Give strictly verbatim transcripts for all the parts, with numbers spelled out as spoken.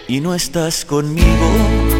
y no estás conmigo.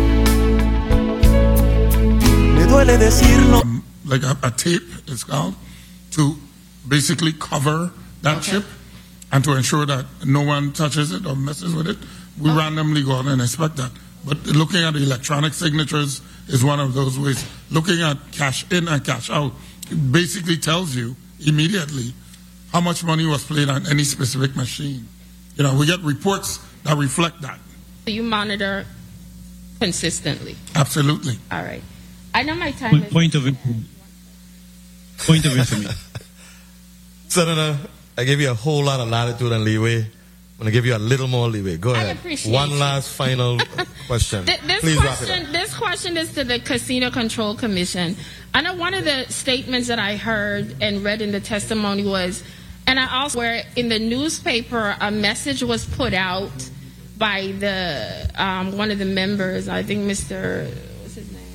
Me duele decirlo. Um, like a, a tape, it's called, to basically cover that Okay. chip and to ensure that no one touches it or messes with it. We Okay. randomly go out and inspect that. But looking at electronic signatures is one of those ways. Looking at cash in and cash out basically tells you immediately how much money was played on any specific machine. You know, we get reports that reflect that. So you monitor consistently. Absolutely. All right. I know my time Point, is... point of in- point of information. Senator, I gave you a whole lot of latitude and leeway. I'm going to give you a little more leeway. Go I ahead. appreciate One you. last final question. Th- This Please wrap it question, up. this question is to the Casino Control Commission. I know one of the statements that I heard and read in the testimony was, and I also where in the newspaper a message was put out by the um, one of the members. I think Mister What's his name?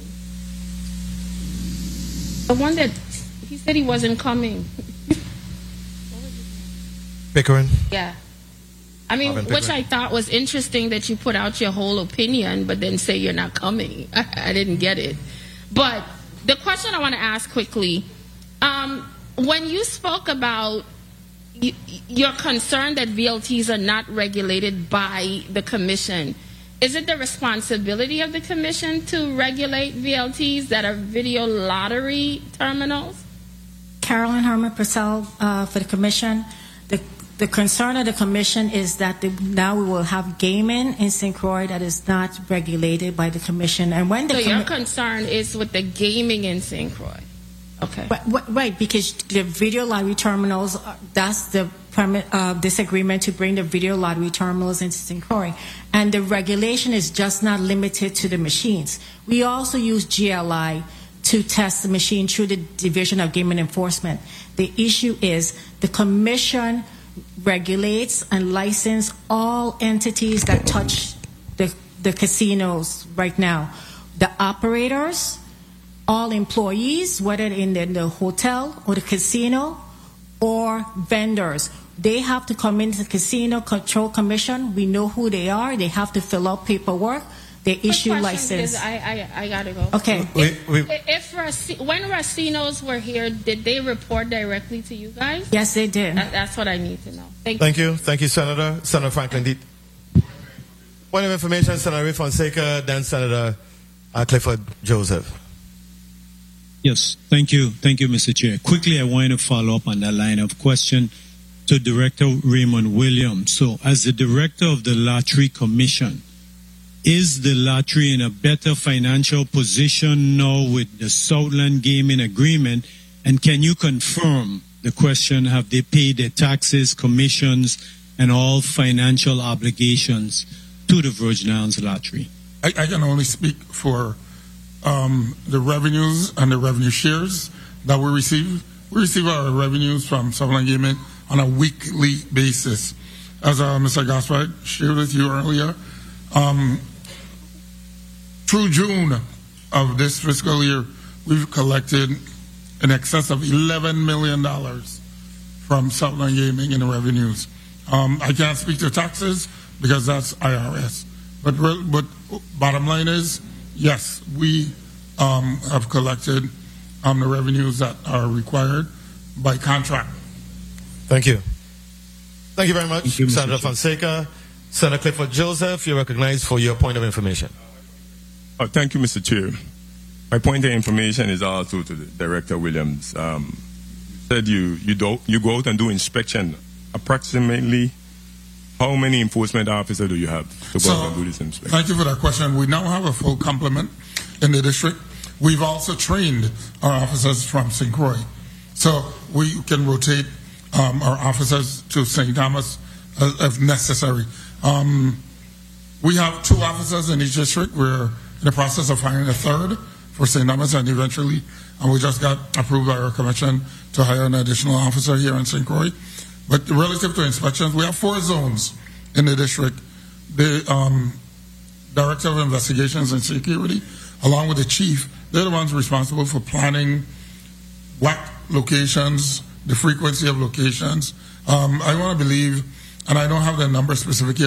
The one that he said he wasn't coming. Pickering. Yeah. I mean, Marvin which Pickering. I thought was interesting that you put out your whole opinion, but then say you're not coming. I, I didn't get it. But the question I want to ask quickly, um, when you spoke about y- your concern that V L Ts are not regulated by the commission, is it the responsibility of the commission to regulate V L Ts that are video lottery terminals? Carolyn Herman Purcell uh, for the commission. The, the concern of the commission is that the, now we will have gaming in Saint Croix that is not regulated by the commission. And when the So your commi- concern is with the gaming in Saint Croix? Okay. Right, right, right, because the video lottery terminals, uh, that's the permit, uh, disagreement to bring the video lottery terminals into Saint Croix. And the regulation is just not limited to the machines. We also use G L I to test the machine through the Division of Gaming Enforcement. The issue is the commission regulates and licenses all entities that touch the, the casinos right now. The operators, all employees, whether in the, the hotel or the casino, or vendors. They have to come into the Casino Control Commission. We know who they are. They have to fill out paperwork. They Quick issue question, license. because I, I, I gotta go. Okay. We, we, If, if Raci- when Racinos were here, did they report directly to you guys? Yes, they did. That, that's what I need to know. Thank, Thank you. Thank you, Senator. Senator Franklin D. Point of information, Senator Ray Fonseca, then Senator uh, Clifford Joseph. Yes, thank you. Thank you, Mister Chair. Quickly, I want to follow up on that line of question to Director Raymond Williams. So, as the Director of the Lottery Commission, is the lottery in a better financial position now with the Southland Gaming Agreement? And can you confirm the question, have they paid their taxes, commissions, and all financial obligations to the Virgin Islands Lottery? I, I can only speak for um, the revenues and the revenue shares that we receive. We receive our revenues from Southland Gaming on a weekly basis. As uh, Mister Gaspard shared with you earlier, um, through June of this fiscal year, we've collected in excess of eleven million dollars from Southland Gaming in revenues. Um, I can't speak to taxes because that's I R S. But, re- but bottom line is, yes, we um, have collected um, the revenues that are required by contract. Thank you. Thank you very much, Thank you, Mister Senator Chair. Fonseca. Senator Clifford Joseph, you're recognized for your point of information. Oh, thank you, Mister Chair. My point of information is also to the Director Williams. Um, you said you you, do, you go out and do inspection. Approximately, how many enforcement officers do you have to go So, out and do this inspection? Thank you for that question. We now have a full complement in the district. We've also trained our officers from Saint Croix. So we can rotate um, our officers to Saint Thomas uh, if necessary. Um, we have two officers in each district. We're in the process of hiring a third for Saint Thomas, and eventually, and we just got approved by our commission to hire an additional officer here in Saint Croix. But relative to inspections, we have four zones in the district. The um, Director of Investigations and Security, along with the Chief, they're the ones responsible for planning what locations, the frequency of locations. Um, I want to believe, and I don't have the number specific here,